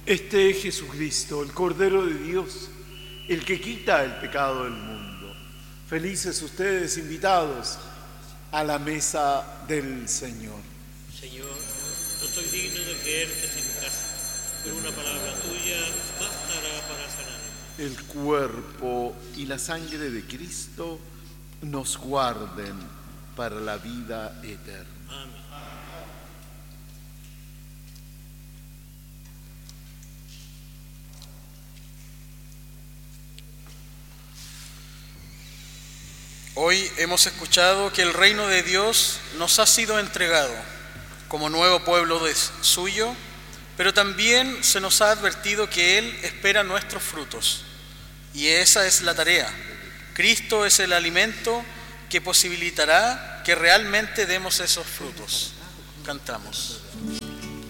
Este es Jesucristo, el Cordero de Dios, el que quita el pecado del mundo. Felices ustedes invitados a la mesa del Señor. Señor, no soy digno de que entres en mi casa, pero una palabra tuya bastará para sanarme. El cuerpo y la sangre de Cristo nos guarden para la vida eterna. Amén. Hoy hemos escuchado que el reino de Dios nos ha sido entregado como nuevo pueblo suyo, pero también se nos ha advertido que Él espera nuestros frutos. Y esa es la tarea. Cristo es el alimento que posibilitará que realmente demos esos frutos. Cantamos.